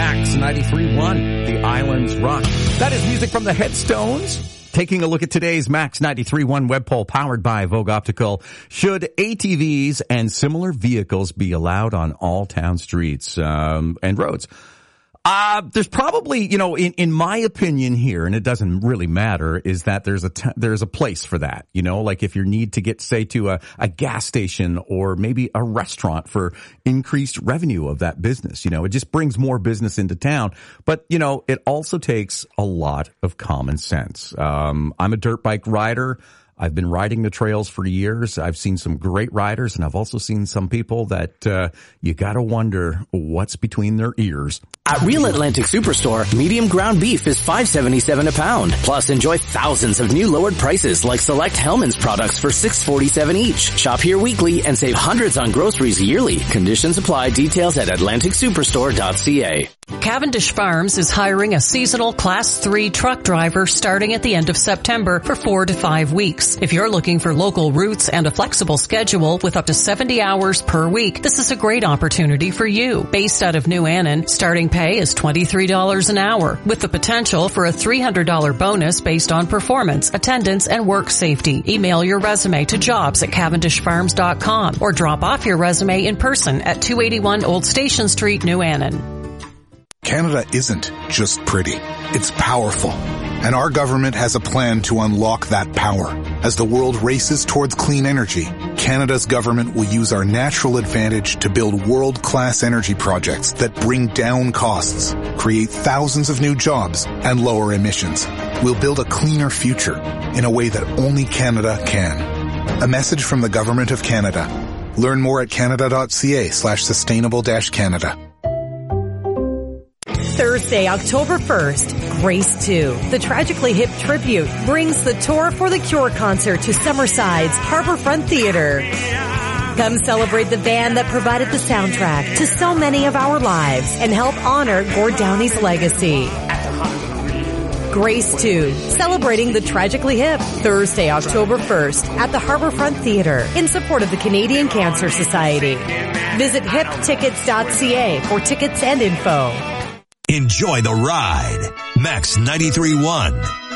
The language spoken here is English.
Max 93.1, The Islands Rock. That is music from the Headstones. Taking a look at today's Max 93.1 web poll powered by Vogue Optical. Should ATVs and similar vehicles be allowed on all town streets and roads? There's probably, in my opinion here, and it doesn't really matter, is that there's a place for that. Like if you need to get, say, to a gas station or maybe a restaurant for increased revenue of that business. It just brings more business into town. But, it also takes a lot of common sense. I'm a dirt bike rider. I've been riding the trails for years. I've seen some great riders, and I've also seen some people that you gotta wonder what's between their ears. At Real Atlantic Superstore, medium ground beef is $5.77 a pound. Plus, enjoy thousands of new lowered prices like select Hellmann's products for $6.47 each. Shop here weekly and save hundreds on groceries yearly. Conditions apply. Details at AtlanticSuperstore.ca. Cavendish Farms is hiring a seasonal Class 3 truck driver starting at the end of September for 4 to 5 weeks. If you're looking for local routes and a flexible schedule with up to 70 hours per week, this is a great opportunity for you. Based out of New Annan, starting pay is $23 an hour, with the potential for a $300 bonus based on performance, attendance, and work safety. Email your resume to jobs@cavendishfarms.com or drop off your resume in person at 281 Old Station Street, New Annan. Canada isn't just pretty. It's powerful. And our government has a plan to unlock that power. As the world races towards clean energy, Canada's government will use our natural advantage to build world-class energy projects that bring down costs, create thousands of new jobs, and lower emissions. We'll build a cleaner future in a way that only Canada can. A message from the Government of Canada. Learn more at canada.ca/sustainable-Canada. Thursday, October 1st, Grace 2. The Tragically Hip Tribute brings the Tour for the Cure concert to Summerside's Harborfront Theater. Come celebrate the band that provided the soundtrack to so many of our lives and help honor Gord Downey's legacy. Grace 2, celebrating the Tragically Hip, Thursday, October 1st at the Harborfront Theater in support of the Canadian Cancer Society. Visit hiptickets.ca for tickets and info. Enjoy the ride. Max 93.1.